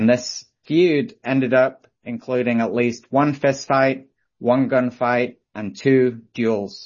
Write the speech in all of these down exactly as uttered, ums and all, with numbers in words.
And this feud ended up including at least one fist fight, one gunfight, and two duels.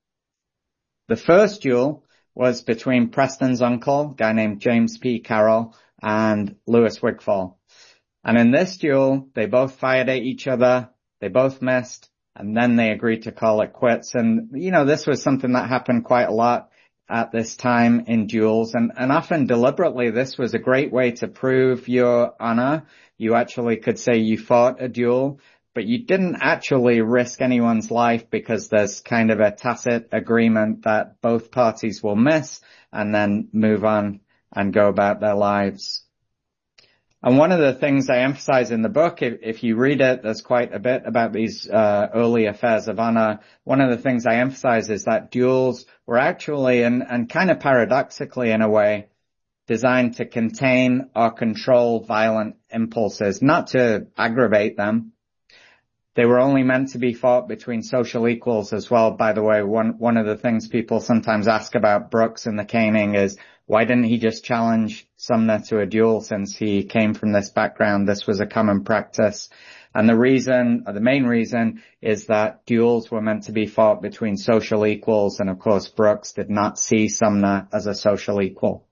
The first duel was between Preston's uncle, a guy named James P. Carroll, and Louis Wigfall. And in this duel, they both fired at each other, they both missed, and then they agreed to call it quits. And, you know, this was something that happened quite a lot at this time in duels, and, and often deliberately. This was a great way to prove your honor. You actually could say you fought a duel, but you didn't actually risk anyone's life because there's kind of a tacit agreement that both parties will miss and then move on and go about their lives. And one of the things I emphasize in the book, if, if you read it, there's quite a bit about these uh, early affairs of honor. One of the things I emphasize is that duels were actually, and, and kind of paradoxically in a way, designed to contain or control violent impulses, not to aggravate them. They were only meant to be fought between social equals as well. By the way, one, one of the things people sometimes ask about Brooks and the caning is, why didn't he just challenge Sumner to a duel since he came from this background? This was a common practice. And the reason, or the main reason, is that duels were meant to be fought between social equals. And of course, Brooks did not see Sumner as a social equal.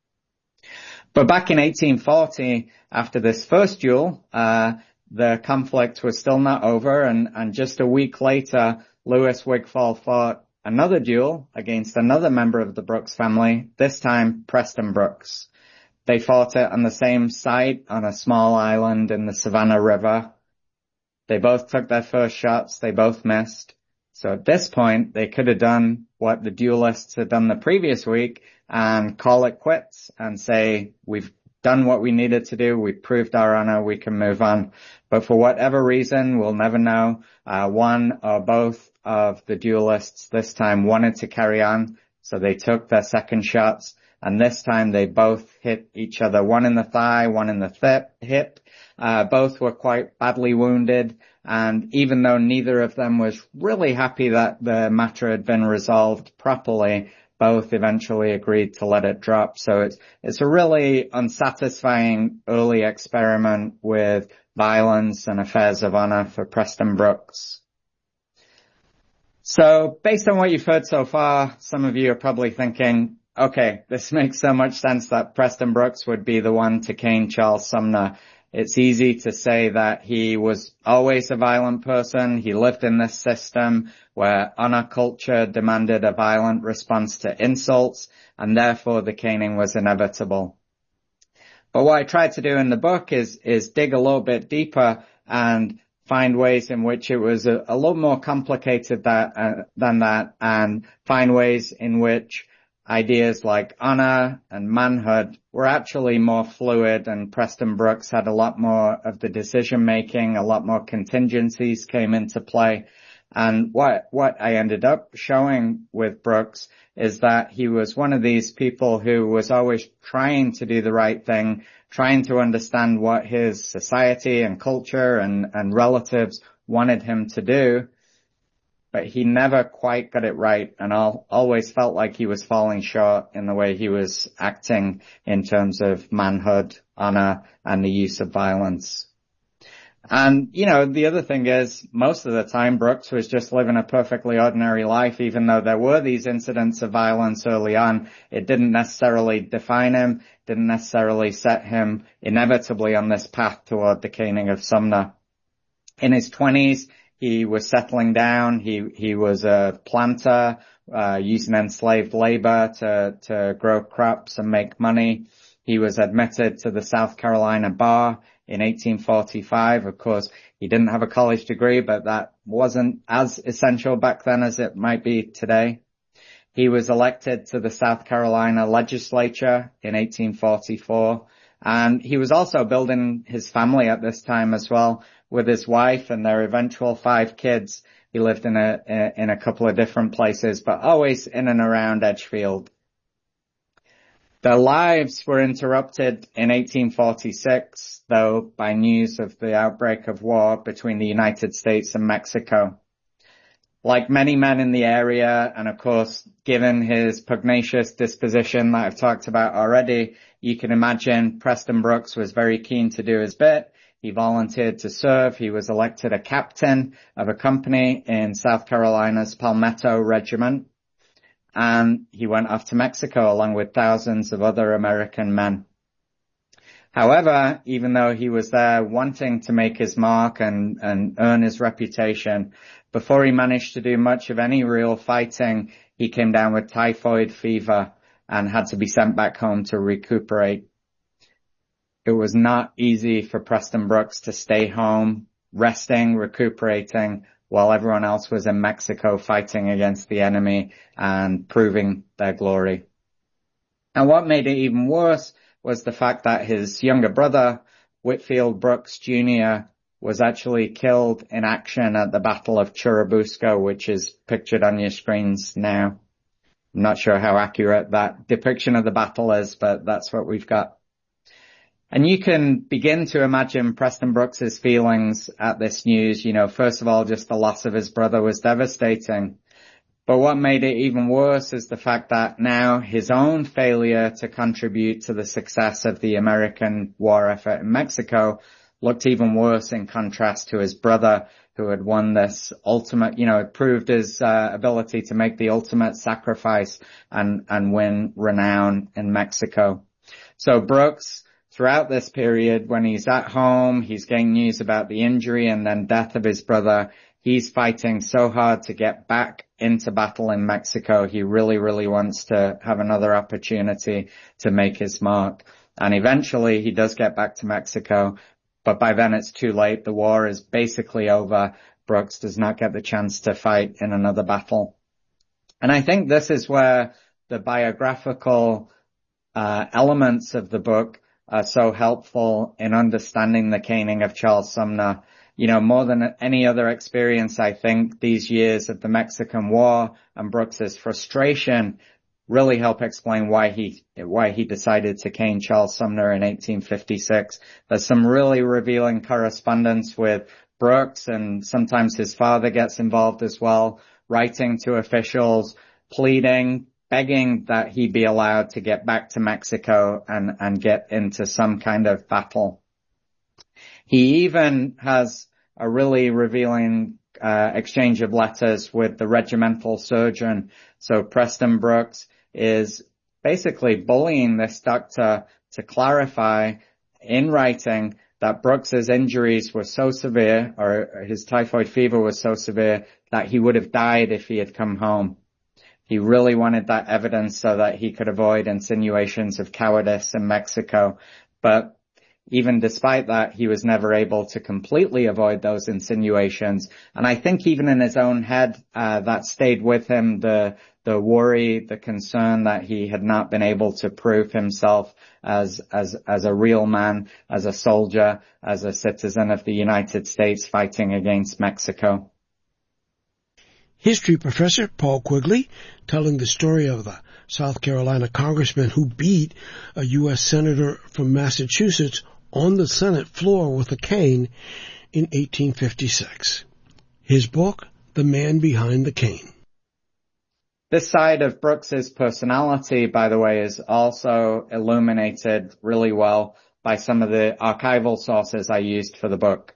But back in eighteen forty, after this first duel, uh, the conflict was still not over. And, and just a week later, Louis Wigfall fought another duel against another member of the Brooks family, this time Preston Brooks. They fought it on the same site on a small island in the Savannah River. They both took their first shots. They both missed. So at this point, they could have done what the duelists had done the previous week and call it quits and say, we've done what we needed to do. We proved our honor. We can move on. But for whatever reason, we'll never know, uh, one or both of the duelists this time wanted to carry on. So they took their second shots, and this time they both hit each other, one in the thigh, one in the th- hip. Uh, both were quite badly wounded. And even though neither of them was really happy that the matter had been resolved properly, both eventually agreed to let it drop. So it's, it's a really unsatisfying early experiment with violence and affairs of honor for Preston Brooks. So based on what you've heard so far, some of you are probably thinking, okay, this makes so much sense that Preston Brooks would be the one to cane Charles Sumner. It's easy to say that he was always a violent person. He lived in this system where honor culture demanded a violent response to insults, and therefore the caning was inevitable. But what I tried to do in the book is, is dig a little bit deeper and find ways in which it was a, a little more complicated that, uh, than that, and find ways in which ideas like honor and manhood were actually more fluid, and Preston Brooks had a lot more of the decision making, a lot more contingencies came into play. And what, what I ended up showing with Brooks is that he was one of these people who was always trying to do the right thing, trying to understand what his society and culture and, and relatives wanted him to do. But he never quite got it right, and al- always felt like he was falling short in the way he was acting in terms of manhood, honor, and the use of violence. And, you know, the other thing is, most of the time, Brooks was just living a perfectly ordinary life. Even though there were these incidents of violence early on, it didn't necessarily define him, didn't necessarily set him inevitably on this path toward the caning of Sumner. In his twenties, he was settling down. He, he was a planter, uh, using enslaved labor to, to grow crops and make money. He was admitted to the South Carolina bar in eighteen forty-five. Of course, he didn't have a college degree, but that wasn't as essential back then as it might be today. He was elected to the South Carolina legislature in eighteen forty-four. And he was also building his family at this time as well, with his wife and their eventual five kids. He lived in a, in a couple of different places, but always in and around Edgefield. Their lives were interrupted in eighteen forty-six, though, by news of the outbreak of war between the United States and Mexico. like many men in the area, and of course, given his pugnacious disposition that I've talked about already, you can imagine Preston Brooks was very keen to do his bit. He volunteered to serve. He was elected a captain of a company in South Carolina's Palmetto Regiment. And he went off to Mexico along with thousands of other American men. However, even though he was there wanting to make his mark and, and earn his reputation, before he managed to do much of any real fighting, he came down with typhoid fever and had to be sent back home to recuperate. It was not easy for Preston Brooks to stay home, resting, recuperating, while everyone else was in Mexico fighting against the enemy and proving their glory. And what made it even worse was the fact that his younger brother, Whitfield Brooks Junior, was actually killed in action at the Battle of Churubusco, which is pictured on your screens now. I'm not sure how accurate that depiction of the battle is, but that's what we've got. And you can begin to imagine Preston Brooks's feelings at this news. You know, first of all, just the loss of his brother was devastating. But what made it even worse is the fact that now his own failure to contribute to the success of the American war effort in Mexico looked even worse in contrast to his brother, who had won this ultimate, you know, it proved his uh, ability to make the ultimate sacrifice and, and win renown in Mexico. So Brooks, throughout this period, when he's at home, he's getting news about the injury and then death of his brother. He's fighting so hard to get back into battle in Mexico. He really, really wants to have another opportunity to make his mark. And eventually he does get back to Mexico, but by then it's too late. The war is basically over. Brooks does not get the chance to fight in another battle. And I think this is where the biographical uh, elements of the book are so helpful in understanding the caning of Charles Sumner. You know, more than any other experience, I think these years of the Mexican War and Brooks's frustration really help explain why he, why he decided to cane Charles Sumner in eighteen fifty-six. There's some really revealing correspondence with Brooks, and sometimes his father gets involved as well, writing to officials, pleading, begging that he be allowed to get back to Mexico and, and get into some kind of battle. He even has a really revealing uh, exchange of letters with the regimental surgeon. So Preston Brooks is basically bullying this doctor to clarify in writing that Brooks's injuries were so severe, or his typhoid fever was so severe, that he would have died if he had come home. He really wanted that evidence so that he could avoid insinuations of cowardice in Mexico. But even despite that, he was never able to completely avoid those insinuations. And I think even in his own head, uh, that stayed with him, the, the worry, the concern that he had not been able to prove himself as, as, as a real man, as a soldier, as a citizen of the United States fighting against Mexico. History professor Paul Quigley telling the story of the South Carolina congressman who beat a U S senator from Massachusetts on the Senate floor with a cane in eighteen fifty-six. His book, The Man Behind the Cane. This side of Brooks's personality, by the way, is also illuminated really well by some of the archival sources I used for the book.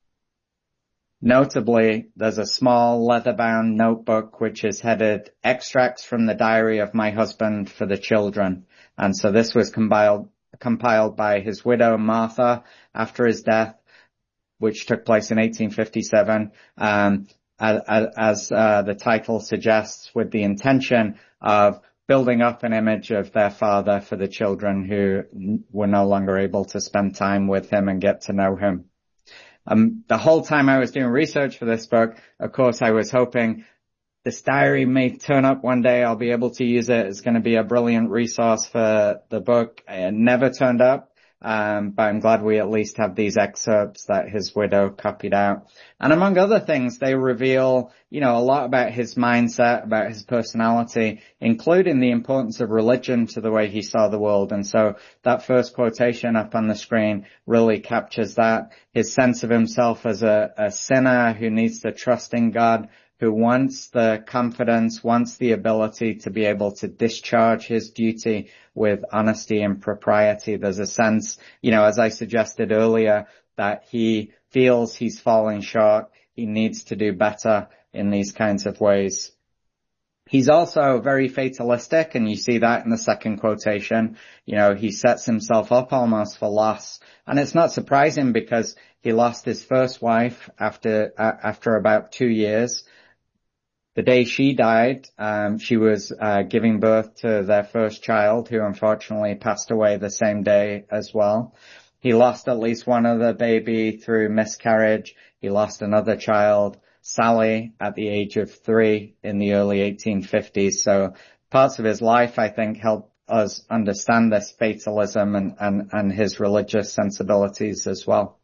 Notably, there's a small leather-bound notebook which is headed Extracts from the Diary of My Husband for the Children. And so this was compiled, compiled by his widow, Martha, after his death, which took place in eighteen fifty-seven, um, as, as uh, the title suggests, with the intention of building up an image of their father for the children who were no longer able to spend time with him and get to know him. Um, the whole time I was doing research for this book, of course, I was hoping this diary may turn up one day. I'll be able to use it. It's going to be a brilliant resource for the book. It never turned up, um, but I'm glad we at least have these excerpts that his widow copied out. And among other things, they reveal, you know, a lot about his mindset, about his personality, including the importance of religion to the way he saw the world. And so that first quotation up on the screen really captures that. His sense of himself as a, a sinner who needs to trust in God, who wants the confidence, wants the ability to be able to discharge his duty with honesty and propriety. There's a sense, you know, as I suggested earlier, that he feels he's falling short. He needs to do better in these kinds of ways. He's also very fatalistic, and you see that in the second quotation. You know, he sets himself up almost for loss. And it's not surprising because he lost his first wife after, uh, after about two years. The day she died, um, she was, uh, giving birth to their first child, who unfortunately passed away the same day as well. He lost at least one other baby through miscarriage. He lost another child, Sally, at the age of three in the early eighteen fifties. So parts of his life, I think, help us understand this fatalism and, and, and his religious sensibilities as well.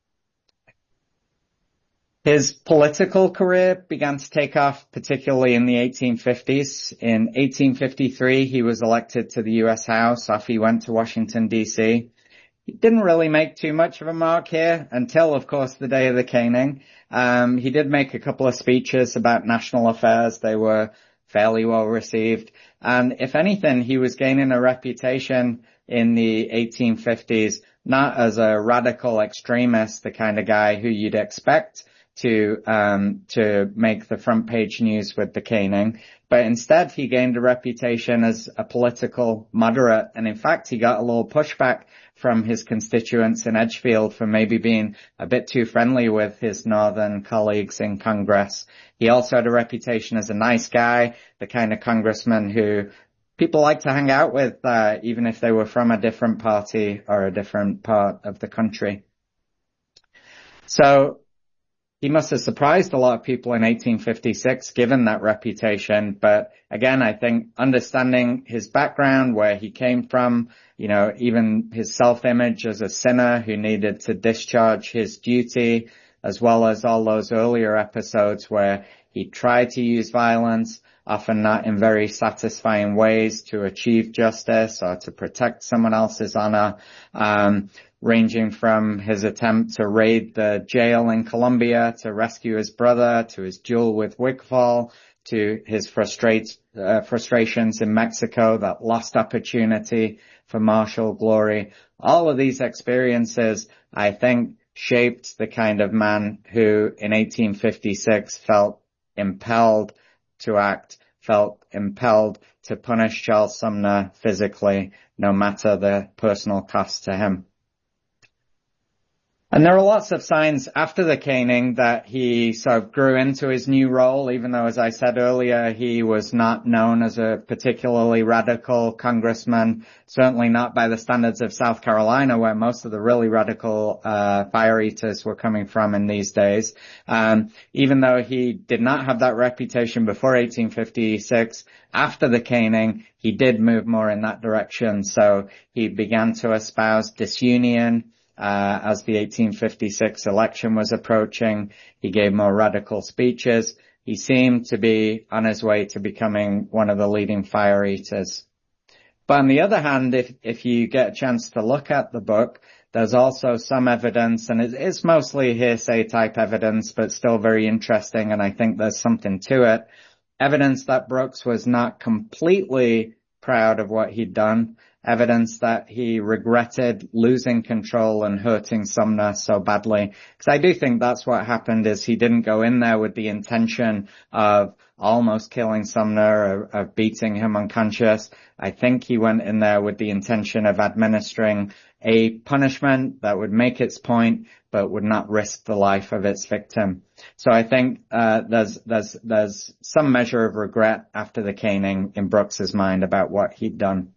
His political career began to take off, particularly in the eighteen fifties. In eighteen fifty-three, he was elected to the U S House. Off he went to Washington, D C He didn't really make too much of a mark here until, of course, the day of the caning. Um, he did make a couple of speeches about national affairs. They were fairly well received. And if anything, he was gaining a reputation in the eighteen fifties, not as a radical extremist, the kind of guy who you'd expect to, um, to make the front page news with the caning, but instead he gained a reputation as a political moderate. And in fact, he got a little pushback from his constituents in Edgefield for maybe being a bit too friendly with his northern colleagues in Congress. He also had a reputation as a nice guy, the kind of congressman who people like to hang out with, uh, even if they were from a different party or a different part of the country. So he must have surprised a lot of people in eighteen fifty-six, given that reputation. But again, I think understanding his background, where he came from, you know, even his self-image as a sinner who needed to discharge his duty, as well as all those earlier episodes where he tried to use violence, often not in very satisfying ways, to achieve justice or to protect someone else's honor. Um, ranging from his attempt to raid the jail in Colombia to rescue his brother, to his duel with Wigfall, to his frustrate, uh, frustrations in Mexico, that lost opportunity for martial glory. All of these experiences, I think, shaped the kind of man who in eighteen fifty-six felt impelled to act, felt impelled to punish Charles Sumner physically, no matter the personal cost to him. And there are lots of signs after the caning that he sort of grew into his new role, even though, as I said earlier, he was not known as a particularly radical congressman, certainly not by the standards of South Carolina, where most of the really radical uh fire eaters were coming from in these days. Um even though he did not have that reputation before eighteen fifty-six, after the caning, he did move more in that direction. So he began to espouse disunion. Uh, as the eighteen fifty-six election was approaching, he gave more radical speeches. He seemed to be on his way to becoming one of the leading fire eaters. But on the other hand, if, if you get a chance to look at the book, there's also some evidence, and it is mostly hearsay type evidence, but still very interesting, and I think there's something to it. Evidence that Brooks was not completely proud of what he'd done. Evidence that he regretted losing control and hurting Sumner so badly. Because I do think that's what happened, is he didn't go in there with the intention of almost killing Sumner, of, of beating him unconscious. I think he went in there with the intention of administering a punishment that would make its point, but would not risk the life of its victim. So I think uh there's there's there's some measure of regret after the caning in Brooks's mind about what he'd done.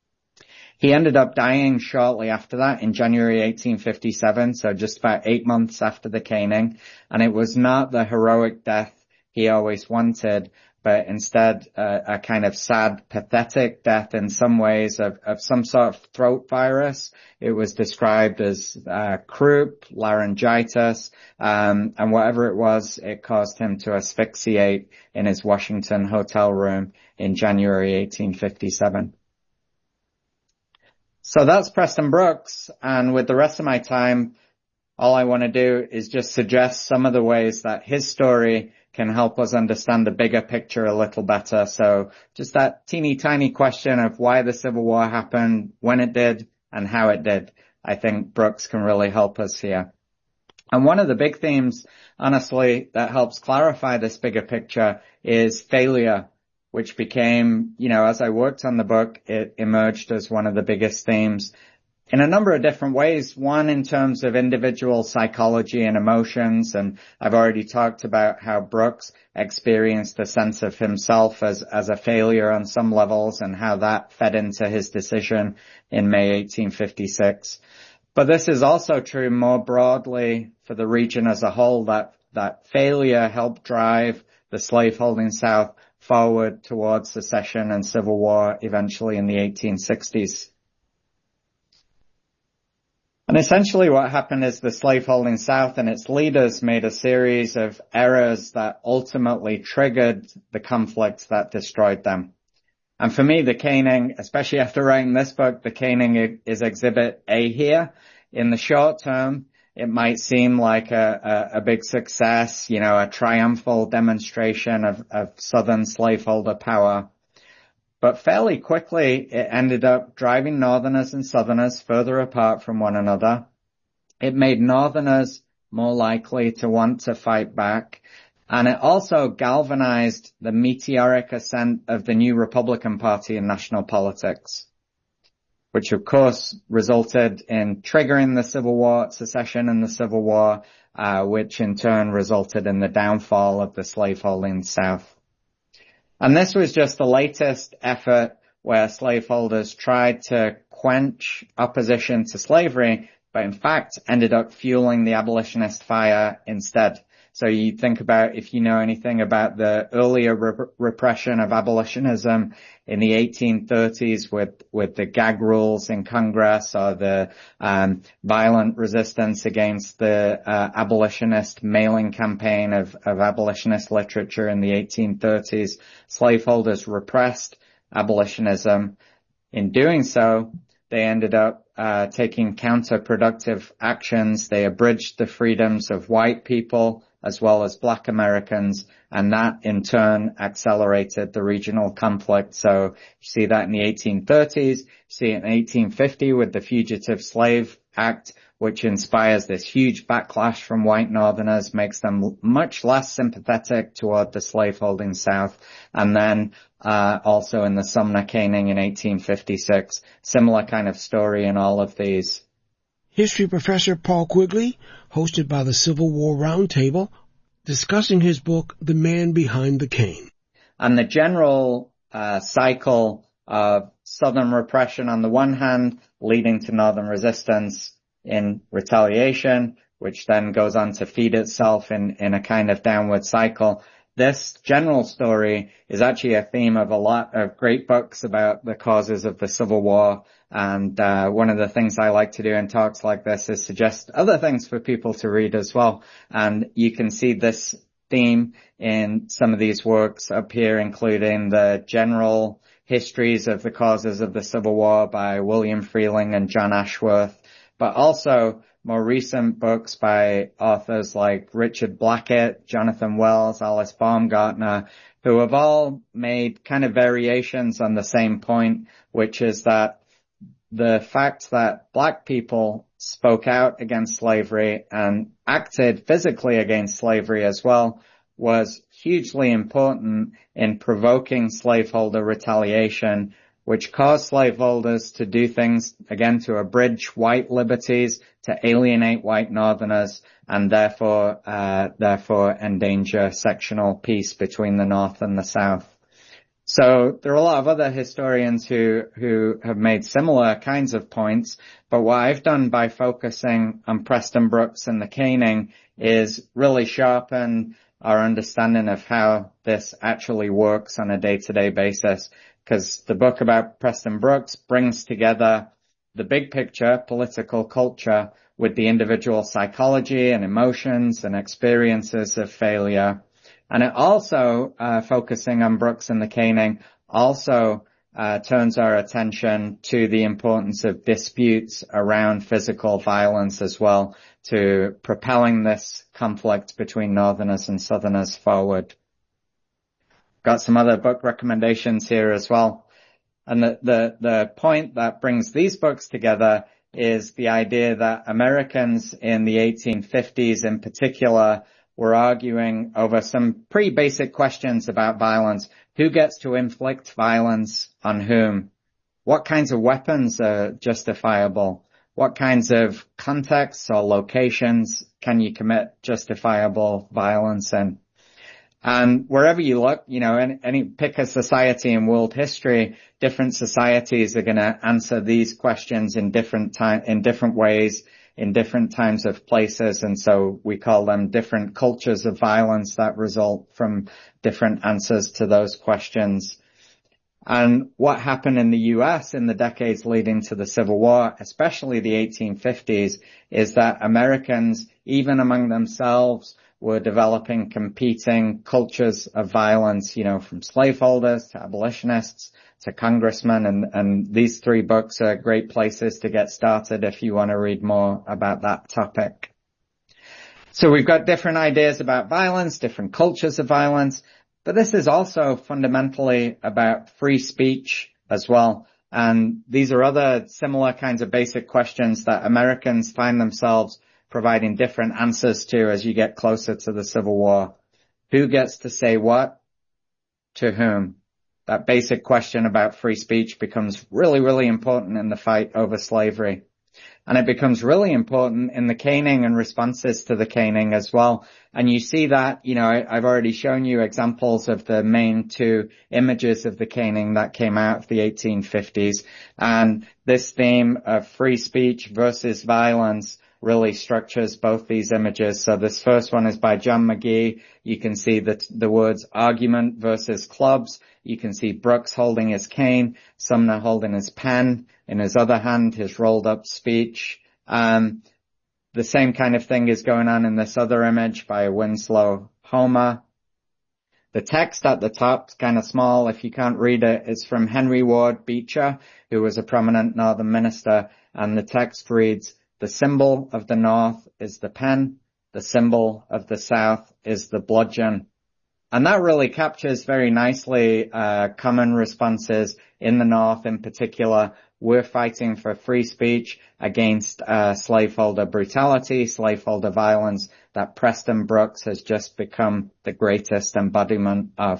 He ended up dying shortly after that in January eighteen fifty-seven, so just about eight months after the caning. And it was not the heroic death he always wanted, but instead uh, a kind of sad, pathetic death in some ways of, of some sort of throat virus. It was described as uh, croup, laryngitis, um, and whatever it was, it caused him to asphyxiate in his Washington hotel room in January eighteen fifty-seven. So that's Preston Brooks, and with the rest of my time, all I want to do is just suggest some of the ways that his story can help us understand the bigger picture a little better. So just that teeny tiny question of why the Civil War happened, when it did, and how it did. I think Brooks can really help us here. And one of the big themes, honestly, that helps clarify this bigger picture is failure, which became, you know, as I worked on the book, it emerged as one of the biggest themes in a number of different ways. One, in terms of individual psychology and emotions. And I've already talked about how Brooks experienced a sense of himself as, as a failure on some levels and how that fed into his decision in May eighteen fifty-six. But this is also true more broadly for the region as a whole, that, that failure helped drive the slaveholding South forward towards secession and civil war eventually in the eighteen sixties. And essentially what happened is the slaveholding South and its leaders made a series of errors that ultimately triggered the conflict that destroyed them. And for me, the caning, especially after writing this book, the caning is exhibit A here. In the short term, it might seem like a, a, a big success, you know, a triumphal demonstration of, of Southern slaveholder power. But fairly quickly, it ended up driving Northerners and Southerners further apart from one another. It made Northerners more likely to want to fight back. And it also galvanized the meteoric ascent of the new Republican Party in national politics, which of course resulted in triggering the Civil War, secession and the Civil War, uh, which in turn resulted in the downfall of the slaveholding South. And this was just the latest effort where slaveholders tried to quench opposition to slavery, but in fact ended up fueling the abolitionist fire instead. So you think about, if you know anything about the earlier re- repression of abolitionism in the eighteen thirties with, with the gag rules in Congress, or the um, violent resistance against the uh, abolitionist mailing campaign of, of abolitionist literature in the eighteen thirties, slaveholders repressed abolitionism. In doing so, they ended up uh, taking counterproductive actions. They abridged the freedoms of white people as well as black Americans, and that in turn accelerated the regional conflict. So you see that in the eighteen thirties, you see it in eighteen fifty with the Fugitive Slave Act, which inspires this huge backlash from white Northerners, makes them much less sympathetic toward the slaveholding South. And then uh also in the Sumner caning in eighteen fifty-six, similar kind of story in all of these. History professor Paul Quigley, hosted by the Civil War Roundtable, discussing his book, The Man Behind the Cane. And the general uh cycle of Southern repression on the one hand, leading to Northern resistance in retaliation, which then goes on to feed itself in, in a kind of downward cycle. This general story is actually a theme of a lot of great books about the causes of the Civil War. And uh one of the things I like to do in talks like this is suggest other things for people to read as well. And you can see this theme in some of these works up here, including the general histories of the causes of the Civil War by William Freeling and John Ashworth, but also more recent books by authors like Richard Blackett, Jonathan Wells, Alice Baumgartner, who have all made kind of variations on the same point, which is that the fact that black people spoke out against slavery and acted physically against slavery as well was hugely important in provoking slaveholder retaliation, which caused slaveholders to do things, again, to abridge white liberties, to alienate white Northerners, and therefore, uh, therefore endanger sectional peace between the North and the South. So there are a lot of other historians who, who have made similar kinds of points, but what I've done by focusing on Preston Brooks and the caning is really sharpen our understanding of how this actually works on a day-to-day basis. Because the book about Preston Brooks brings together the big picture, political culture, with the individual psychology and emotions and experiences of failure. And it also, uh, focusing on Brooks and the caning, also uh, turns our attention to the importance of disputes around physical violence as well, to propelling this conflict between Northerners and Southerners forward. Got some other book recommendations here as well. And the, the, the point that brings these books together is the idea that Americans in the eighteen fifties in particular were arguing over some pretty basic questions about violence. Who gets to inflict violence on whom? What kinds of weapons are justifiable? What kinds of contexts or locations can you commit justifiable violence in? And wherever you look, you know, any, any pick a society in world history, different societies are going to answer these questions in different time, in different ways, in different times of places. And so we call them different cultures of violence that result from different answers to those questions. And what happened in the U S in the decades leading to the Civil War, especially the eighteen fifties, is that Americans, even among themselves, were developing competing cultures of violence, you know, from slaveholders to abolitionists to congressmen. And, and these three books are great places to get started if you want to read more about that topic. So we've got different ideas about violence, different cultures of violence, but this is also fundamentally about free speech as well. And these are other similar kinds of basic questions that Americans find themselves providing different answers to as you get closer to the Civil War. Who gets to say what to whom? That basic question about free speech becomes really, really important in the fight over slavery. And it becomes really important in the caning and responses to the caning as well. And you see that, you know, I, I've already shown you examples of the main two images of the caning that came out of the eighteen fifties. And this theme of free speech versus violence really structures both these images. So this first one is by John McGee. You can see that the words argument versus clubs. You can see Brooks holding his cane, Sumner holding his pen, in his other hand, his rolled up speech. Um, the same kind of thing is going on in this other image by Winslow Homer. The text at the top is kind of small. If you can't read it, it's from Henry Ward Beecher, who was a prominent Northern minister. And the text reads, "The symbol of the North is the pen. The symbol of the South is the bludgeon." And that really captures very nicely uh common responses in the North in particular. We're fighting for free speech against uh slaveholder brutality, slaveholder violence that Preston Brooks has just become the greatest embodiment of.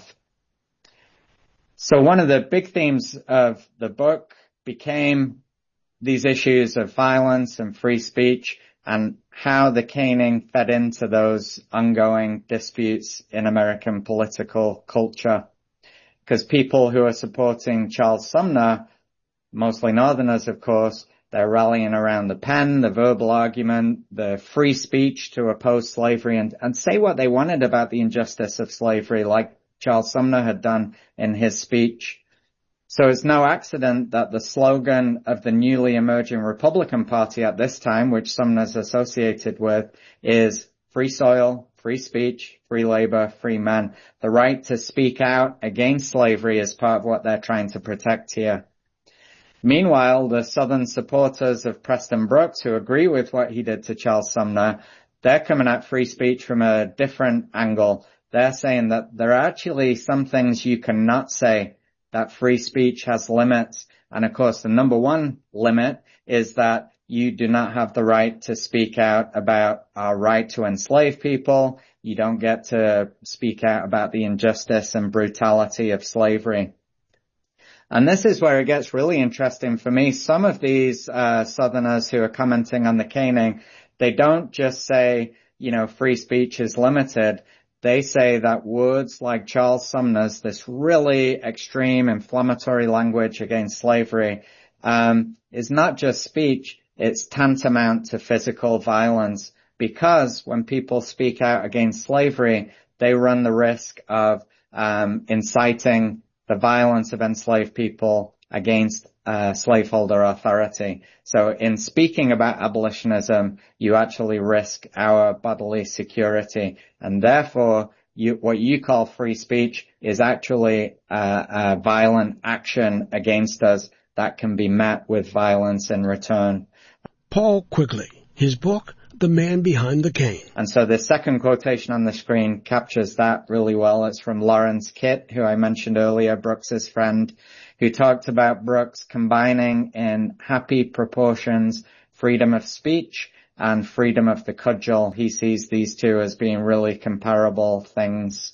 So one of the big themes of the book became these issues of violence and free speech and how the caning fed into those ongoing disputes in American political culture. Because people who are supporting Charles Sumner, mostly Northerners, of course, they're rallying around the pen, the verbal argument, the free speech to oppose slavery and, and say what they wanted about the injustice of slavery, like Charles Sumner had done in his speech. So it's no accident that the slogan of the newly emerging Republican Party at this time, which Sumner's associated with, is free soil, free speech, free labor, free men. The right to speak out against slavery is part of what they're trying to protect here. Meanwhile, the Southern supporters of Preston Brooks, who agree with what he did to Charles Sumner, they're coming at free speech from a different angle. They're saying that there are actually some things you cannot say, that free speech has limits. And of course, the number one limit is that you do not have the right to speak out about our right to enslave people. You don't get to speak out about the injustice and brutality of slavery. And this is where it gets really interesting for me. Some of these uh Southerners who are commenting on the caning, they don't just say, you know, free speech is limited. They say that words like Charles Sumner's, this really extreme inflammatory language against slavery, um, is not just speech, it's tantamount to physical violence. Because when people speak out against slavery, they run the risk of um, inciting the violence of enslaved people against uh, slaveholder authority. So in speaking about abolitionism, you actually risk our bodily security. And therefore, you, what you call free speech is actually a, a violent action against us that can be met with violence in return. Paul Quigley, his book, The Man Behind the Cane. And so the second quotation on the screen captures that really well. It's from Lawrence Kitt, who I mentioned earlier, Brooks's friend, who talked about Brooks combining in happy proportions freedom of speech and freedom of the cudgel. He sees these two as being really comparable things.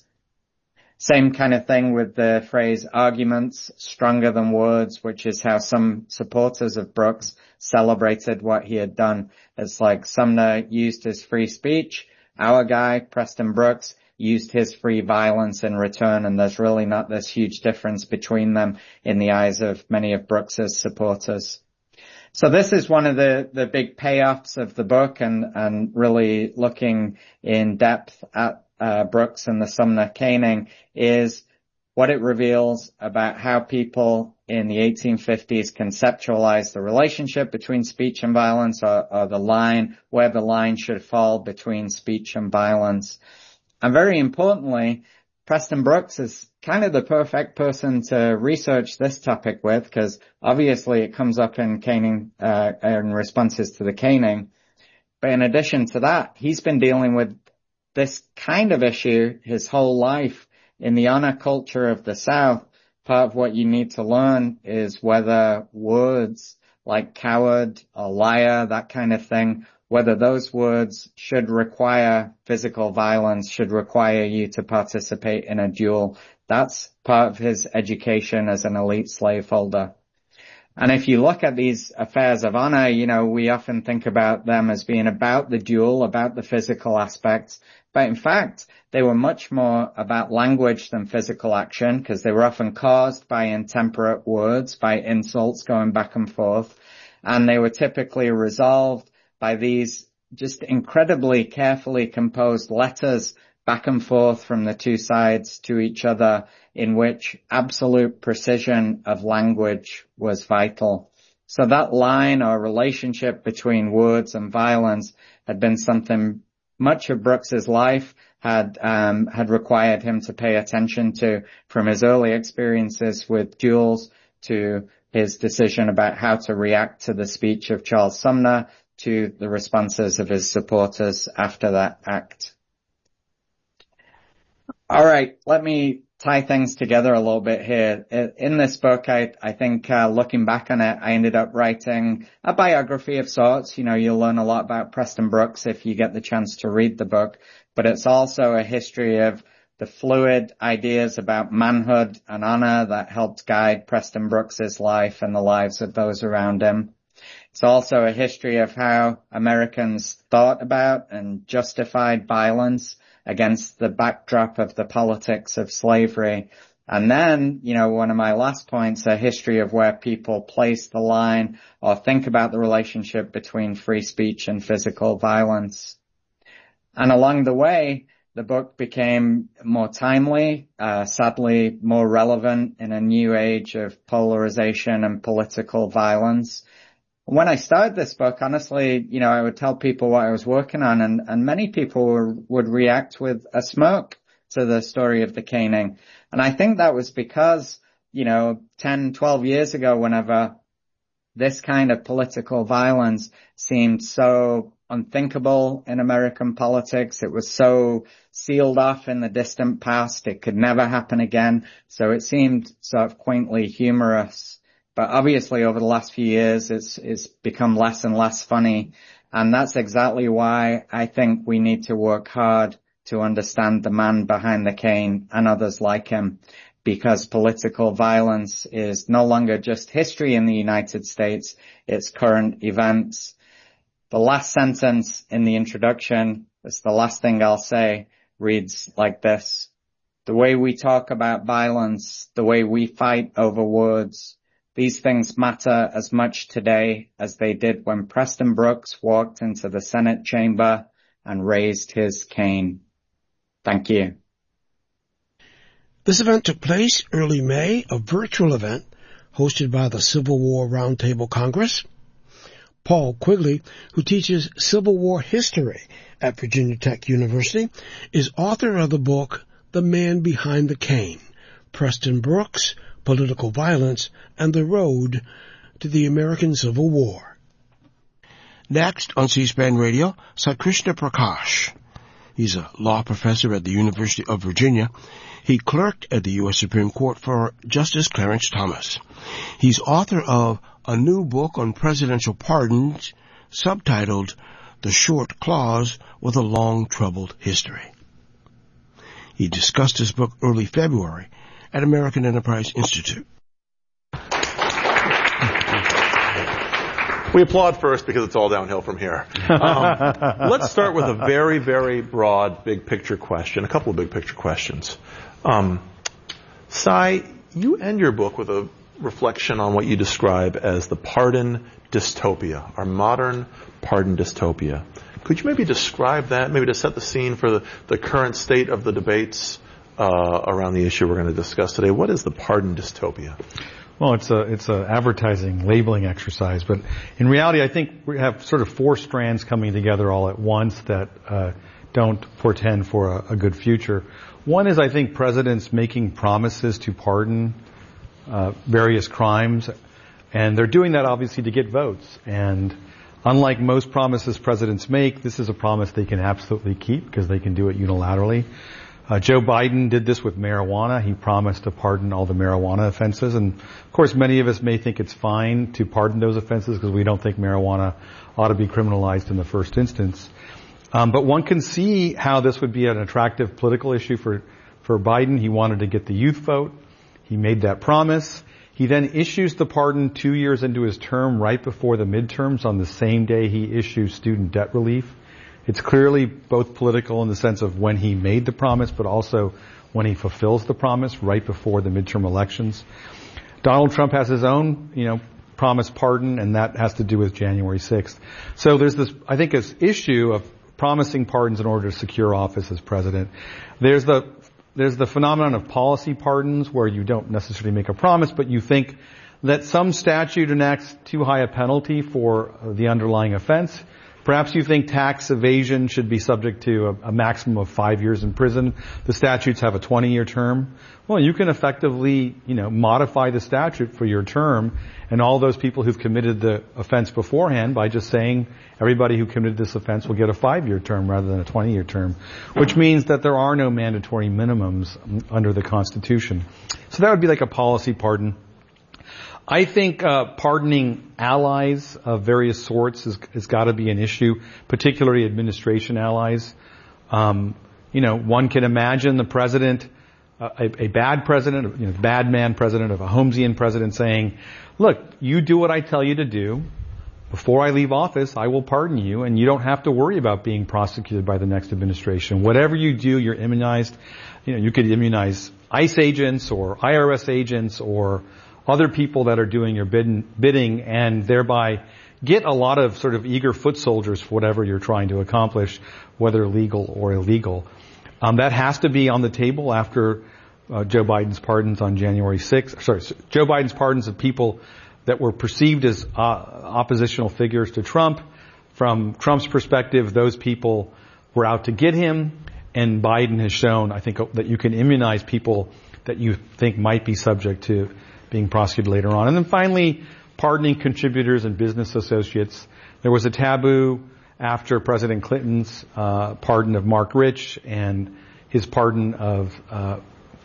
Same kind of thing with the phrase arguments stronger than words, which is how some supporters of Brooks celebrated what he had done. It's like Sumner used his free speech. Our guy, Preston Brooks, used his free violence in return, and there's really not this huge difference between them in the eyes of many of Brooks's supporters. So this is one of the, the big payoffs of the book, and, and really looking in depth at uh, Brooks and the Sumner caning is what it reveals about how people in the eighteen fifties conceptualized the relationship between speech and violence, or, or the line, where the line should fall between speech and violence. And very importantly, Preston Brooks is kind of the perfect person to research this topic with, because obviously it comes up in caning, uh, in responses to the caning. But in addition to that, he's been dealing with this kind of issue his whole life. In the honor culture of the South, part of what you need to learn is whether words like coward or liar, that kind of thing, whether those words should require physical violence, should require you to participate in a duel. That's part of his education as an elite slaveholder. And if you look at these affairs of honor, you know, we often think about them as being about the duel, about the physical aspects. But in fact, they were much more about language than physical action, because they were often caused by intemperate words, by insults going back and forth. And they were typically resolved by these just incredibly carefully composed letters back and forth from the two sides to each other, in which absolute precision of language was vital. So that line or relationship between words and violence had been something much of Brooks's life had um had required him to pay attention to, from his early experiences with duels to his decision about how to react to the speech of Charles Sumner to the responses of his supporters after that act. All right, let me tie things together a little bit here. In this book, I, I think uh, looking back on it, I ended up writing a biography of sorts. You know, you'll learn a lot about Preston Brooks if you get the chance to read the book, but it's also a history of the fluid ideas about manhood and honor that helped guide Preston Brooks's life and the lives of those around him. It's also a history of how Americans thought about and justified violence against the backdrop of the politics of slavery. And then, you know, one of my last points, a history of where people place the line or think about the relationship between free speech and physical violence. And along the way, the book became more timely, uh, sadly more relevant in a new age of polarization and political violence. When I started this book, honestly, you know, I would tell people what I was working on, and, and many people were, would react with a smirk to the story of the caning. And I think that was because, you know, ten, twelve years ago, whenever this kind of political violence seemed so unthinkable in American politics, it was so sealed off in the distant past, it could never happen again. So it seemed sort of quaintly humorous. But obviously over the last few years, it's, it's become less and less funny. And that's exactly why I think we need to work hard to understand the man behind the cane and others like him, because political violence is no longer just history in the United States, it's current events. The last sentence in the introduction, it's the last thing I'll say, reads like this: the way we talk about violence, the way we fight over words, these things matter as much today as they did when Preston Brooks walked into the Senate chamber and raised his cane. Thank you. This event took place early May, a virtual event hosted by the Civil War Roundtable Congress. Paul Quigley, who teaches Civil War history at Virginia Tech University, is author of the book The Man Behind the Cane, Preston Brooks, Political Violence, and the Road to the American Civil War. Next on C-SPAN Radio, Saikrishna Prakash. He's a law professor at the University of Virginia. He clerked at the U S Supreme Court for Justice Clarence Thomas. He's author of a new book on presidential pardons, subtitled The Short Clause with a Long Troubled History. He discussed his book early February at American Enterprise Institute. We applaud first because it's all downhill from here. Um, let's start with a very, very broad, big-picture question, a couple of big-picture questions. Um, Sai, you end your book with a reflection on what you describe as the pardon dystopia, our modern pardon dystopia. Could you maybe describe that, maybe to set the scene for the, the current state of the debates uh, around the issue we're going to discuss today? What is the pardon dystopia? Well, it's a it's a advertising labeling exercise, but in reality, I think we have sort of four strands coming together all at once that uh, don't portend for a, a good future. One is, I think, presidents making promises to pardon uh, various crimes, and they're doing that obviously to get votes. And unlike most promises presidents make, this is a promise they can absolutely keep because they can do it unilaterally. Uh, Joe Biden did this with marijuana. He promised to pardon all the marijuana offenses. And, of course, many of us may think it's fine to pardon those offenses because we don't think marijuana ought to be criminalized in the first instance. Um, but one can see how this would be an attractive political issue for, for Biden. He wanted to get the youth vote. He made that promise. He then issues the pardon two years into his term right before the midterms on the same day he issues student debt relief. It's clearly both political in the sense of when he made the promise, but also when he fulfills the promise right before the midterm elections. Donald Trump has his own, you know, promise pardon, and that has to do with January sixth. So there's this, I think, this issue of promising pardons in order to secure office as president. There's the, there's the phenomenon of policy pardons where you don't necessarily make a promise, but you think that some statute enacts too high a penalty for the underlying offense. Perhaps you think tax evasion should be subject to a, a maximum of five years in prison. The statutes have a twenty-year term. Well, you can effectively, you know, modify the statute for your term and all those people who've committed the offense beforehand by just saying everybody who committed this offense will get a five-year term rather than a twenty-year term, which means that there are no mandatory minimums under the Constitution. So that would be like a policy pardon. I think uh, pardoning allies of various sorts has, has got to be an issue, particularly administration allies. Um, you know, one can imagine the president, uh, a, a bad president, you know, bad man president of a Holmesian president saying, look, you do what I tell you to do. Before I leave office, I will pardon you, and you don't have to worry about being prosecuted by the next administration. Whatever you do, you're immunized. You know, you could immunize ICE agents or I R S agents or other people that are doing your bidding, bidding and thereby get a lot of sort of eager foot soldiers for whatever you're trying to accomplish, whether legal or illegal. Um, that has to be on the table after uh, Joe Biden's pardons on January sixth. Sorry, Joe Biden's pardons of people that were perceived as uh, oppositional figures to Trump. From Trump's perspective, those people were out to get him, and Biden has shown, I think, that you can immunize people that you think might be subject to being prosecuted later on. And then finally, pardoning contributors and business associates. There was a taboo after President Clinton's uh, pardon of Mark Rich and his pardon of uh,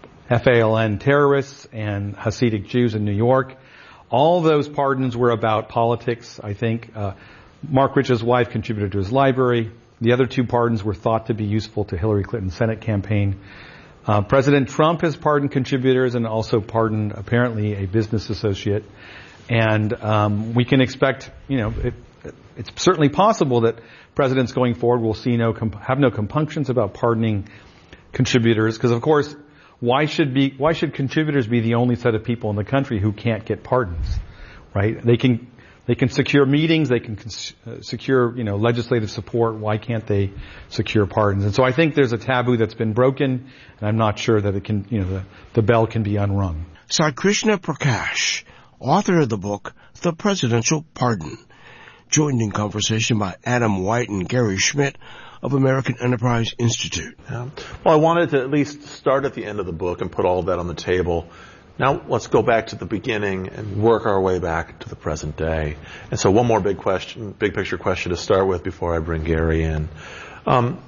F A L N terrorists and Hasidic Jews in New York. All those pardons were about politics, I think. Uh, Mark Rich's wife contributed to his library. The other two pardons were thought to be useful to Hillary Clinton's Senate campaign. Uh, President Trump has pardoned contributors and also pardoned apparently a business associate. And um, we can expect, you know, it, it's certainly possible that presidents going forward will see no comp- have no compunctions about pardoning contributors, because of course, why should be why should contributors be the only set of people in the country who can't get pardons, right? They can they can secure meetings, they can cons- uh, secure, you know, legislative support. Why can't they secure pardons? And so I think there's a taboo that's been broken, and I'm not sure that it can, you know, the, the bell can be unrung. Saikrishna Prakash, author of the book The Presidential Pardon, joined in conversation by Adam White and Gary Schmidt of American Enterprise Institute. Yeah. Well, I wanted to at least start at the end of the book and put all of that on the table. Now let's go back to the beginning and work our way back to the present day. And so one more big question, big picture question to start with before I bring Gary in. Um,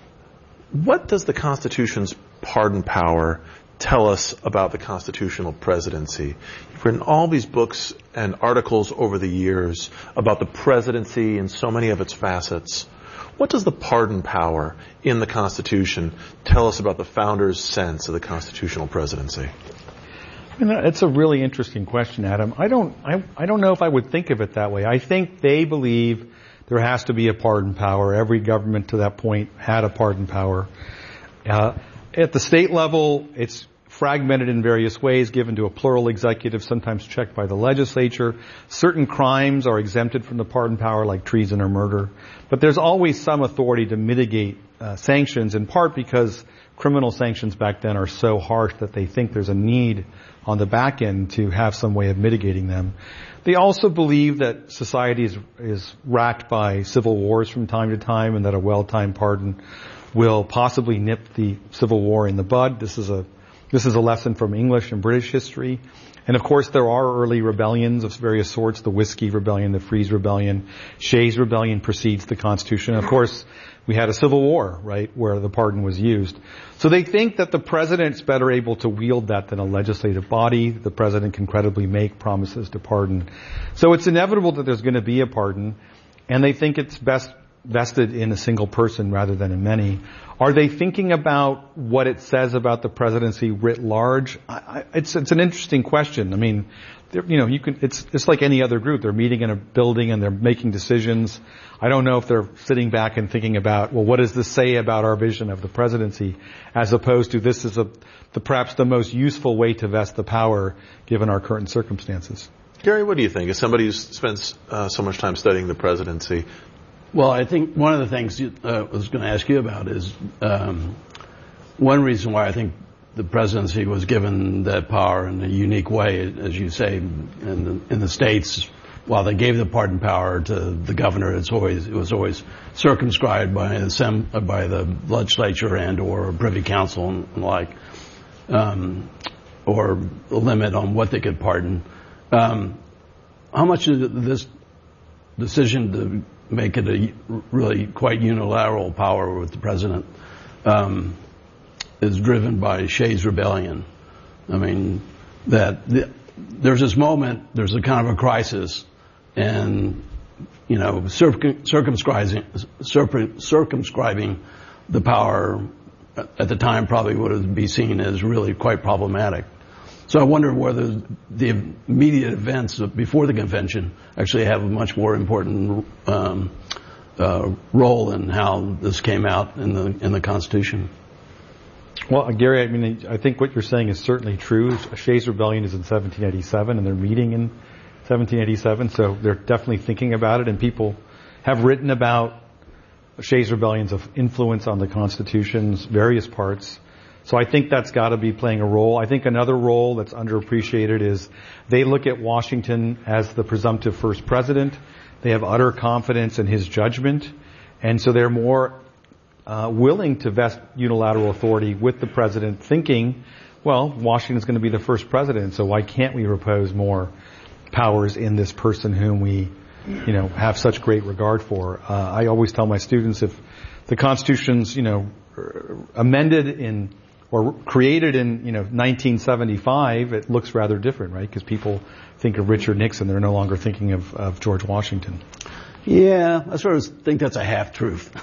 what does the Constitution's pardon power tell us about the constitutional presidency? You've written all these books and articles over the years about the presidency and so many of its facets. What does the pardon power in the Constitution tell us about the founders' sense of the constitutional presidency? I mean, it's a really interesting question, Adam. I don't, I, I don't know if I would think of it that way. I think they believe there has to be a pardon power. Every government to that point had a pardon power. Uh, at the state level, it's fragmented in various ways, given to a plural executive, sometimes checked by the legislature. Certain crimes are exempted from the pardon power, like treason or murder. But there's always some authority to mitigate uh, sanctions, in part because criminal sanctions back then are so harsh that they think there's a need on the back end to have some way of mitigating them. They also believe that society is, is racked by civil wars from time to time, and that a well-timed pardon will possibly nip the Civil War in the bud. This is a This is a lesson from English and British history. And of course, there are early rebellions of various sorts. The Whiskey Rebellion, the Freeze Rebellion, Shays Rebellion precedes the Constitution. Of course, we had a civil war, right, where the pardon was used. So they think that the president's better able to wield that than a legislative body. The president can credibly make promises to pardon. So it's inevitable that there's going to be a pardon. And they think it's best vested in a single person rather than in many. Are they thinking about what it says about the presidency writ large? I, I, it's, it's an interesting question. I mean, you know, you can, it's, it's like any other group. They're meeting in a building and they're making decisions. I don't know if they're sitting back and thinking about, well, what does this say about our vision of the presidency, as opposed to this is a, the, perhaps the most useful way to vest the power given our current circumstances. Gary, what do you think? As somebody who spends uh, so much time studying the presidency, well, I think one of the things uh, I was going to ask you about is um, one reason why I think the presidency was given that power in a unique way, as you say, in the, in the states. While they gave the pardon power to the governor, it's always it was always circumscribed by the by the legislature and or privy council and the like, um, or a limit on what they could pardon. Um, how much of this decision to make it a really quite unilateral power with the president um, is driven by Shays Rebellion? I mean, that the, there's this moment, there's a kind of a crisis, and you know, circum, circumscribing, circumscribing the power at the time probably would be seen as really quite problematic. So I wonder whether the immediate events before the convention actually have a much more important um, uh, role in how this came out in the in the Constitution. Well, Gary, I mean, I think what you're saying is certainly true. Shays Rebellion is in seventeen eighty-seven, and they're meeting in seventeen eighty-seven, so they're definitely thinking about it, and people have written about Shays Rebellion's influence on the Constitution's various parts. So I think that's got to be playing a role. I think another role that's underappreciated is they look at Washington as the presumptive first president. They have utter confidence in his judgment, and so they're more uh, willing to vest unilateral authority with the president, thinking, well, Washington's going to be the first president, so why can't we repose more powers in this person whom we, you know, have such great regard for? Uh, I always tell my students, if the Constitution's, you know, amended in or created in, you know, nineteen seventy-five, it looks rather different, right? Because people think of Richard Nixon, they're no longer thinking of, of George Washington. Yeah, I sort of think that's a half-truth.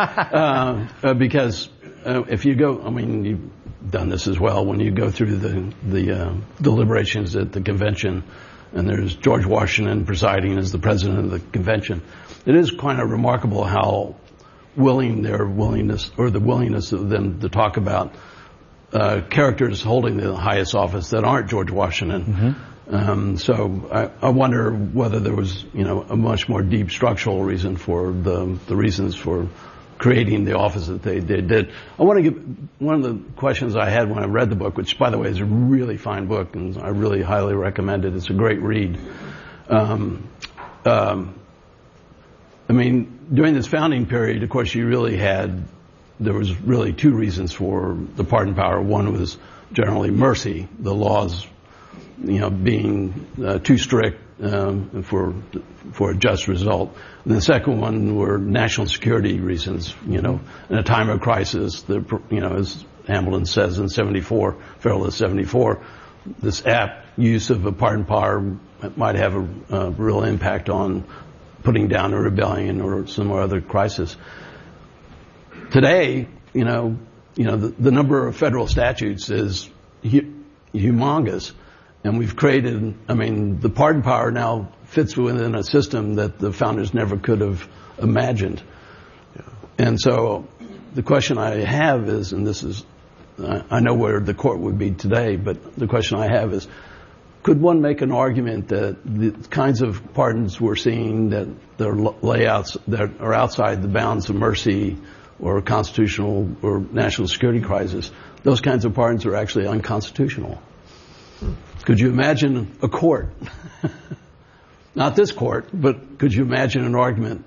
uh, uh, because uh, if you go, I mean, you've done this as well, when you go through the, the uh, deliberations at the convention, and there's George Washington presiding as the president of the convention, it is kind of remarkable how willing their willingness, or the willingness of them to talk about uh, characters holding the highest office that aren't George Washington. Mm-hmm. Um, so I, I wonder whether there was, you know, a much more deep structural reason for the the reasons for creating the office that they, they did. I want to give one of the questions I had when I read the book, which, by the way, is a really fine book, and I really highly recommend it. It's a great read. Um, um, I mean, during this founding period, of course, you really had, there was really two reasons for the pardon power. One was generally mercy, the laws, you know, being uh, too strict um, for for a just result. And the second one were national security reasons. You know, in a time of crisis, the you know, as Hamilton says in seventy-four, Federalist seventy-four, this apt use of a pardon power might have a, a real impact on putting down a rebellion or some other crisis. Today, you know, you know, the, the number of federal statutes is hu- humongous, and we've created. I mean, the pardon power now fits within a system that the founders never could have imagined. Yeah. And so, the question I have is, and this is, uh, I know where the court would be today, but the question I have is, could one make an argument that the kinds of pardons we're seeing, that there are layouts that are outside the bounds of mercy or constitutional or national security crisis, those kinds of pardons are actually unconstitutional? Could you imagine a court, not this court, but could you imagine an argument?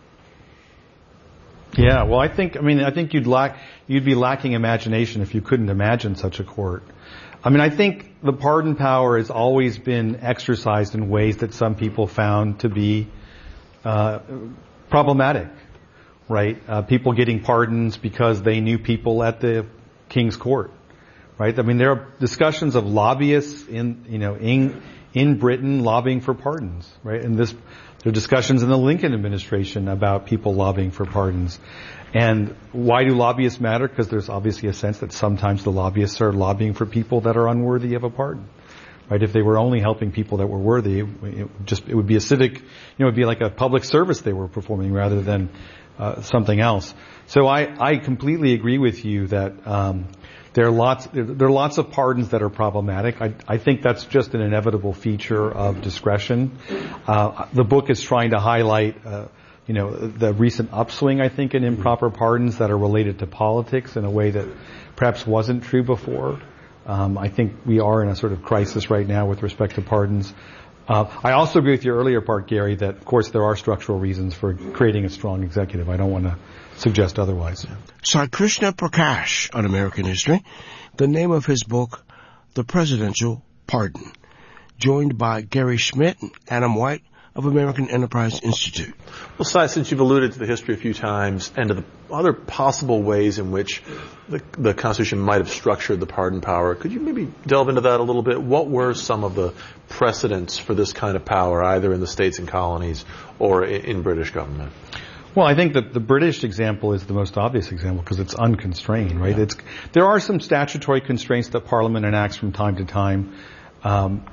Yeah, well, I think, I mean, I think you'd lack, you'd be lacking imagination if you couldn't imagine such a court. I mean, I think the pardon power has always been exercised in ways that some people found to be uh, problematic, right? Uh, people getting pardons because they knew people at the king's court, right? I mean, there are discussions of lobbyists in, you know, in in Britain lobbying for pardons, right? And this, there are discussions in the Lincoln administration about people lobbying for pardons. And why do lobbyists matter? Because there's obviously a sense that sometimes the lobbyists are lobbying for people that are unworthy of a pardon, right? If they were only helping people that were worthy, it would just, it would be a civic, you know, it would be like a public service they were performing rather than uh, something else. So I, I completely agree with you that um, there are lots, there are lots of pardons that are problematic. I, I think that's just an inevitable feature of discretion. Uh, the book is trying to highlight, uh, you know, the recent upswing, I think, in improper pardons that are related to politics in a way that perhaps wasn't true before. Um, I think we are in a sort of crisis right now with respect to pardons. Uh, I also agree with your earlier part, Gary, that of course there are structural reasons for creating a strong executive. I don't want to suggest otherwise. Sir Krishna Prakash on American History, the name of his book, The Presidential Pardon, joined by Gary Schmidt and Adam White of American Enterprise Institute. Well, Cy, since you've alluded to the history a few times and to the other possible ways in which the, the Constitution might have structured the pardon power, could you maybe delve into that a little bit? What were some of the precedents for this kind of power, either in the states and colonies or in, in British government? Well, I think that the British example is the most obvious example because it's unconstrained, right? Yeah. It's, there are some statutory constraints that Parliament enacts from time to time. Um,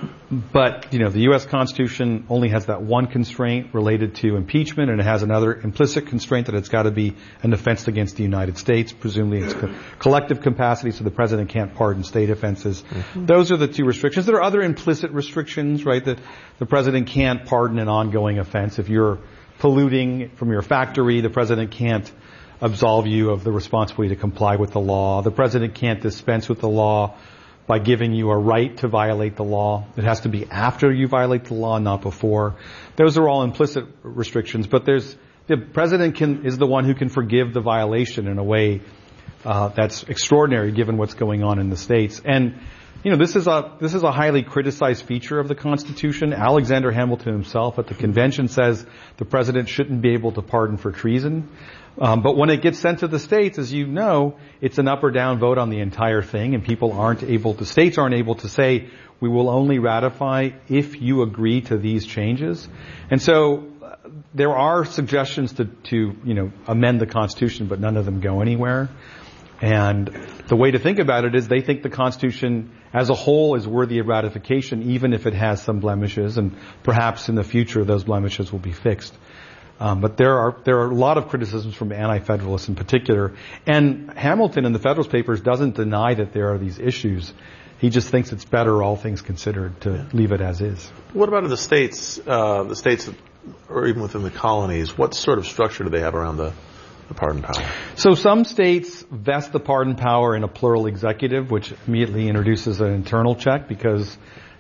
but, you know, the U S Constitution only has that one constraint related to impeachment, and it has another implicit constraint that it's got to be an offense against the United States. Presumably it's co- collective capacity, so the president can't pardon state offenses. Mm-hmm. Those are the two restrictions. There are other implicit restrictions, right, that the president can't pardon an ongoing offense. If you're polluting from your factory, the president can't absolve you of the responsibility to comply with the law. The president can't dispense with the law by giving you a right to violate the law. It has to be after you violate the law, not before. Those are all implicit restrictions, but there's, the president can, is the one who can forgive the violation in a way, uh, that's extraordinary given what's going on in the states. And, you know, this is a, this is a highly criticized feature of the Constitution. Alexander Hamilton himself at the convention says the president shouldn't be able to pardon for treason. Um, but when it gets sent to the states, as you know, it's an up or down vote on the entire thing, and people aren't able to, states aren't able to say, we will only ratify if you agree to these changes. And so uh, there are suggestions to, to, you know, amend the Constitution, but none of them go anywhere. And the way to think about it is they think the Constitution as a whole is worthy of ratification, even if it has some blemishes, and perhaps in the future those blemishes will be fixed. Um, but there are there are a lot of criticisms from anti-federalists in particular. And Hamilton in the Federalist Papers doesn't deny that there are these issues. He just thinks it's better, all things considered, to yeah. leave it as is. What about in the states, uh, the states, or even within the colonies? What sort of structure do they have around the, the pardon power? So some states vest the pardon power in a plural executive, which immediately introduces an internal check because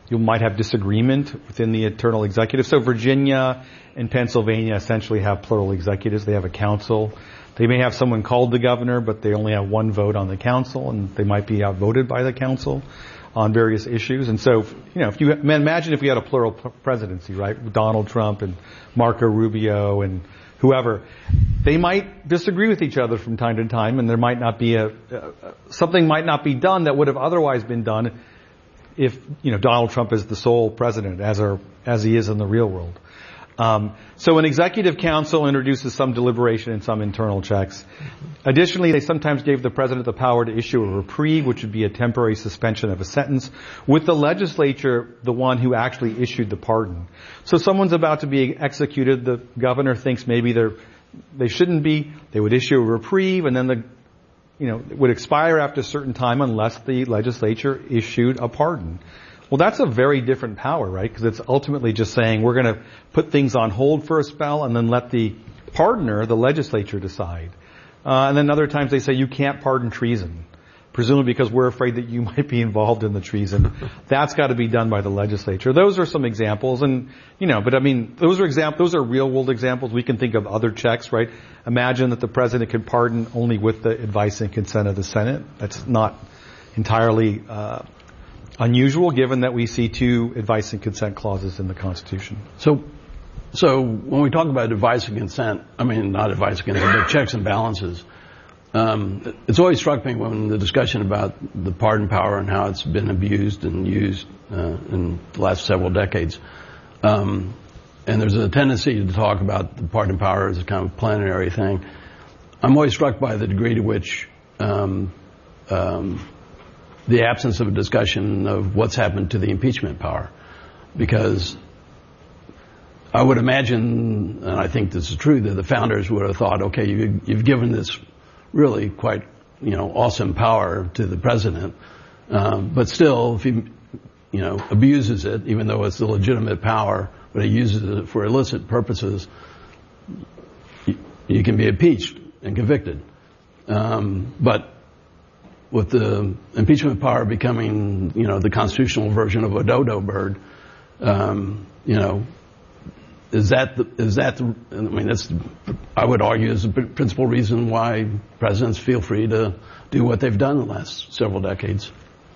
You might have disagreement within the internal executive. So Virginia and Pennsylvania essentially have plural executives. They have a council. They may have someone called the governor, but they only have one vote on the council, and they might be outvoted by the council on various issues. And so, you know, if you imagine if we had a plural presidency, right, Donald Trump and Marco Rubio and whoever, they might disagree with each other from time to time, and there might not be a, uh, something might not be done that would have otherwise been done if, you know, Donald Trump is the sole president, as are, as he is in the real world. Um, so an executive council introduces some deliberation and some internal checks. Additionally, they sometimes gave the president the power to issue a reprieve, which would be a temporary suspension of a sentence, with the legislature the one who actually issued the pardon. So someone's about to be executed, the governor thinks maybe they're, they shouldn't be, they would issue a reprieve, and then the, you know, it would expire after a certain time unless the legislature issued a pardon. Well, that's a very different power, right? Because it's ultimately just saying we're going to put things on hold for a spell and then let the pardoner, the legislature, decide. Uh, and then other times they say you can't pardon treason, presumably because we're afraid that you might be involved in the treason. That's got to be done by the legislature. Those are some examples, and you know, but I mean, those are examples. Those are real world examples. We can think of other checks, right? Imagine that the president could pardon only with the advice and consent of the Senate. That's not entirely Uh, unusual, given that we see two advice and consent clauses in the Constitution. So, so when we talk about advice and consent, I mean, not advice and consent, but checks and balances, um, it's always struck me when the discussion about the pardon power and how it's been abused and used uh, in the last several decades. Um, and there's a tendency to talk about the pardon power as a kind of plenary thing. I'm always struck by the degree to which um, um, the absence of a discussion of what's happened to the impeachment power. Because I would imagine, and I think this is true, that the founders would have thought, okay, you, you've given this really quite, you know, awesome power to the president, um, but still, if he, you know, abuses it, even though it's the legitimate power, but he uses it for illicit purposes, you, you can be impeached and convicted. Um, but with the impeachment power becoming, you know, the constitutional version of a dodo bird, um, you know, is that the, is that the, I mean, that's, I would argue, is the principal reason why presidents feel free to do what they've done in the last several decades.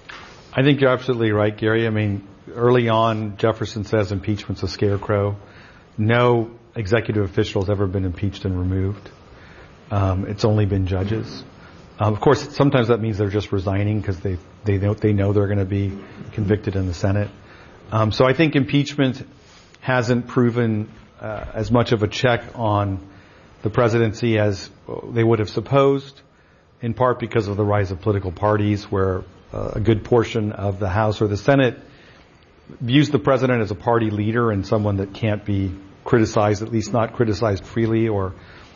I think you're absolutely right, Gary. I mean, early on, Jefferson says impeachment's a scarecrow. No executive official has ever been impeached and removed. Um, it's only been judges. Um, of course, sometimes that means they're just resigning because they they know, they know they're going to be convicted in the Senate. Um, so I think impeachment hasn't proven uh, as much of a check on the presidency as they would have supposed, in part because of the rise of political parties, where uh, a good portion of the House or the Senate views the president as a party leader and someone that can't be criticized, at least not criticized freely, or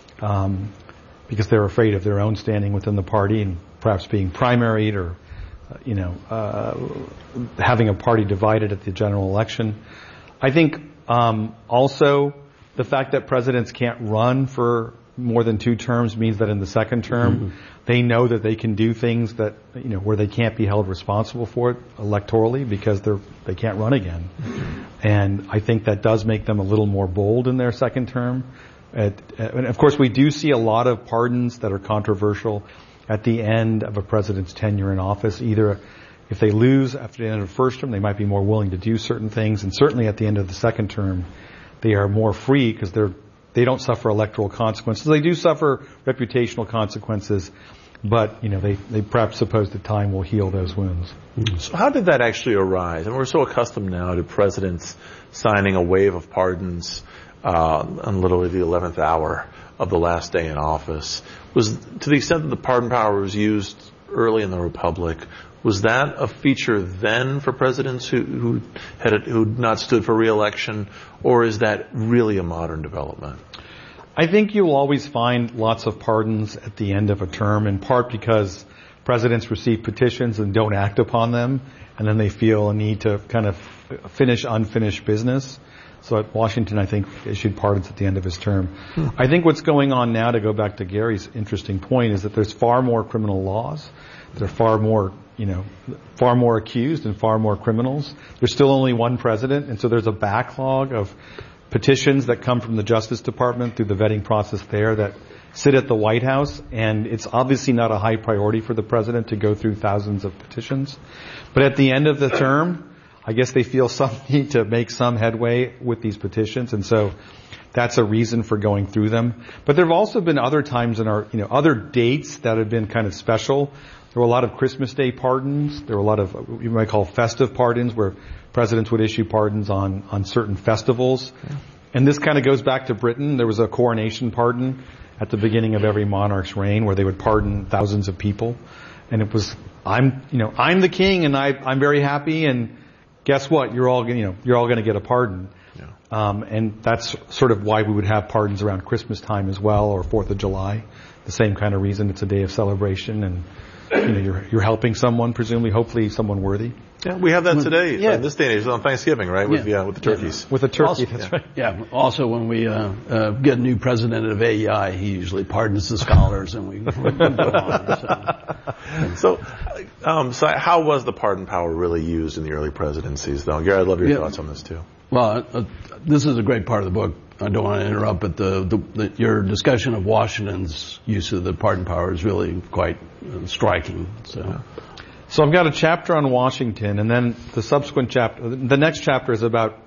um, because they're afraid of their own standing within the party and perhaps being primaried or, uh, you know, uh, having a party divided at the general election. I think um, also the fact that presidents can't run for more than two terms means that in the second term mm-hmm. they know that they can do things that, you know, where they can't be held responsible for it electorally because they're they can't run again. Mm-hmm. And I think that does make them a little more bold in their second term. At, and of course, we do see a lot of pardons that are controversial at the end of a president's tenure in office. Either if they lose after the end of the first term, they might be more willing to do certain things, and certainly at the end of the second term, they are more free because they're they don't suffer electoral consequences. They do suffer reputational consequences, but you know they they perhaps suppose that time will heal those wounds. So how did that actually arise? And we're so accustomed now to presidents signing a wave of pardons Uh, on literally the eleventh hour of the last day in office. Was, to the extent that the pardon power was used early in the Republic, was that a feature then for presidents who, who had who not stood for re-election, or is that really a modern development? I think you'll always find lots of pardons at the end of a term, in part because presidents receive petitions and don't act upon them, and then they feel a need to kind of finish unfinished business. So at Washington, I think, issued pardons at the end of his term. Hmm. I think what's going on now, to go back to Gary's interesting point, is that there's far more criminal laws. There are far more you know, far more accused and far more criminals. There's still only one president, and so there's a backlog of petitions that come from the Justice Department through the vetting process there that sit at the White House, and it's obviously not a high priority for the president to go through thousands of petitions. But at the end of the term, I guess they feel some need to make some headway with these petitions, and so that's a reason for going through them. But there have also been other times in our, you know, other dates that have been kind of special. There were a lot of Christmas Day pardons. There were a lot of what you might call festive pardons, where presidents would issue pardons on, on certain festivals. Yeah. And this kind of goes back to Britain. There was a coronation pardon at the beginning of every monarch's reign where they would pardon thousands of people. And it was, I'm, you know, I'm the king and I, I'm very happy, and guess what? You're all, you know, you're all going to get a pardon. Yeah. Um, and that's sort of why we would have pardons around Christmas time as well, or Fourth of July. The same kind of reason. It's a day of celebration, and you know, you're you're helping someone, presumably, hopefully, someone worthy. Yeah, we have that today. Yeah. In this day and age, on Thanksgiving, right? With yeah, yeah with the turkeys. Yeah. With the turkey, also, that's yeah. right. Yeah. Also, when we uh, uh, get a new president of A E I, he usually pardons the scholars, and we, we go on. So, so, um, so, how was the pardon power really used in the early presidencies, though? Gary, I'd love your yeah. thoughts on this too. Well, uh, this is a great part of the book. I don't want to interrupt, but the, the, the your discussion of Washington's use of the pardon power is really quite uh, striking. So. Yeah. So I've got a chapter on Washington, and then the subsequent chapter, the next chapter is about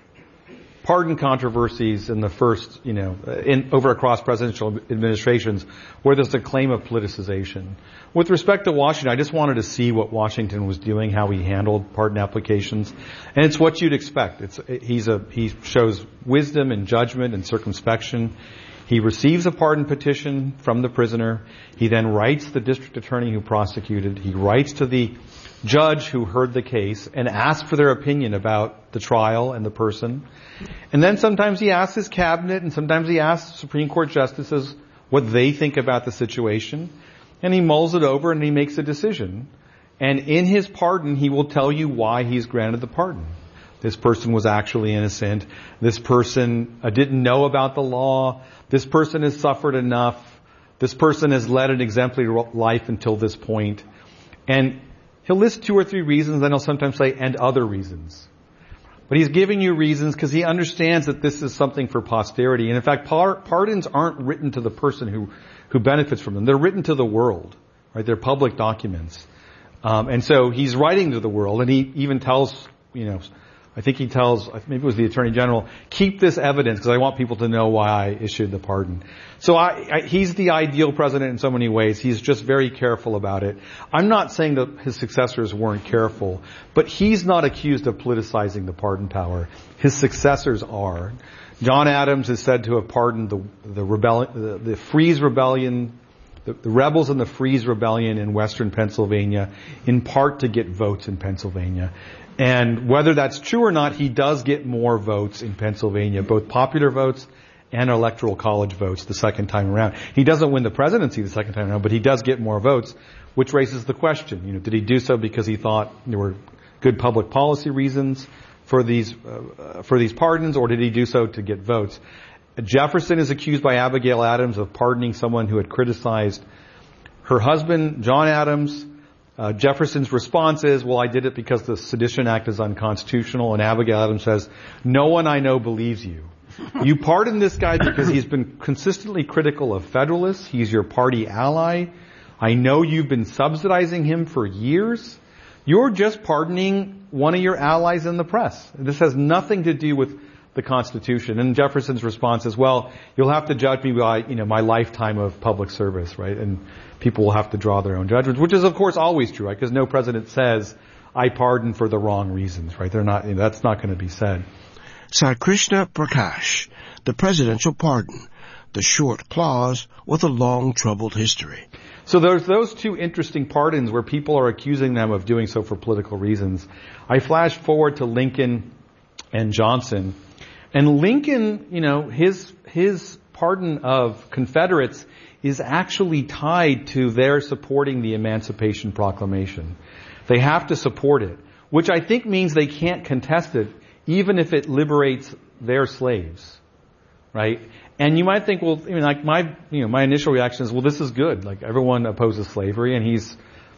pardon controversies in the first, you know, in, over across presidential administrations where there's a claim of politicization. With respect to Washington, I just wanted to see what Washington was doing, how he handled pardon applications. And it's what you'd expect. It's, he's a, he shows wisdom and judgment and circumspection. He receives a pardon petition from the prisoner. He then writes the district attorney who prosecuted. He writes to the judge who heard the case and asks for their opinion about the trial and the person. And then sometimes he asks his cabinet, and sometimes he asks Supreme Court justices what they think about the situation. And he mulls it over and he makes a decision. And in his pardon, he will tell you why he's granted the pardon. This person was actually innocent. This person uh, didn't know about the law. This person has suffered enough. This person has led an exemplary life until this point. And he'll list two or three reasons, then he'll sometimes say, and other reasons. But he's giving you reasons because he understands that this is something for posterity. And in fact, par- pardons aren't written to the person who, who benefits from them. They're written to the world, right? They're public documents. Um, and so he's writing to the world, and he even tells, you know, I think he tells, maybe it was the Attorney General, keep this evidence because I want people to know why I issued the pardon. So I, I, he's the ideal president in so many ways. He's just very careful about it. I'm not saying that his successors weren't careful, but he's not accused of politicizing the pardon power. His successors are. John Adams is said to have pardoned the, the rebellion, the, the Freeze Rebellion, the, the rebels in the Freeze Rebellion in western Pennsylvania, in part to get votes in Pennsylvania. And whether that's true or not, he does get more votes in Pennsylvania, both popular votes and electoral college votes the second time around. He doesn't win the presidency the second time around, but he does get more votes, which raises the question, you know, did he do so because he thought there were good public policy reasons for these, uh, for these pardons, or did he do so to get votes? Jefferson is accused by Abigail Adams of pardoning someone who had criticized her husband, John Adams. Uh, Jefferson's response is, well, I did it because the Sedition Act is unconstitutional. And Abigail Adams says, no one I know believes you. You pardon this guy because he's been consistently critical of Federalists. He's your party ally. I know you've been subsidizing him for years. You're just pardoning one of your allies in the press. This has nothing to do with the Constitution. And Jefferson's response is, well, you'll have to judge me by, you know, my lifetime of public service, right? And people will have to draw their own judgments, which is, of course, always true, right? Because no president says, I pardon for the wrong reasons, right? They're not, you know, that's not going to be said. Sir Krishna Prakash, the presidential pardon, the short clause with a long troubled history. So there's those two interesting pardons where people are accusing them of doing so for political reasons. I flash forward to Lincoln and Johnson. And Lincoln, you know, his, his pardon of Confederates is actually tied to their supporting the Emancipation Proclamation. They have to support it, which I think means they can't contest it, even if it liberates their slaves, right? And you might think, well, I mean, like my, you know, my initial reaction is, well, this is good. Like everyone opposes slavery, and he's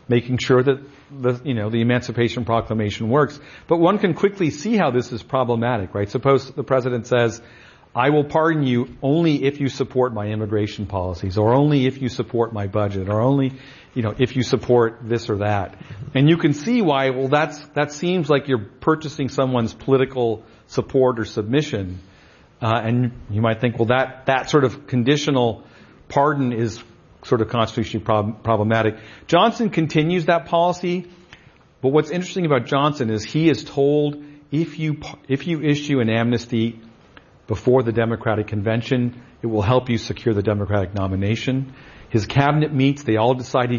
making sure that the, you know, the Emancipation Proclamation works. But one can quickly see how this is problematic, right? Suppose the president says, I will pardon you only if you support my immigration policies, or only if you support my budget, or only, you know, if you support this or that. And you can see why, well, that's, that seems like you're purchasing someone's political support or submission. Uh, and you might think, well, that, that sort of conditional pardon is sort of constitutionally prob- problematic. Johnson continues that policy, but what's interesting about Johnson is he is told if you, if you issue an amnesty before the Democratic Convention, it will help you secure the Democratic nomination. His cabinet meets, they all decide he